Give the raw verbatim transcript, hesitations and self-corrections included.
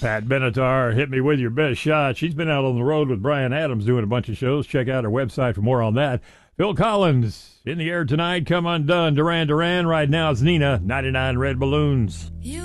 Pat Benatar, hit me with your best shot. She's been out on the road with Bryan Adams doing a bunch of shows. Check out her website for more on that. Phil Collins, in the air tonight, Come Undone. Duran Duran, right now it's Nina, ninety-nine Red Balloons. You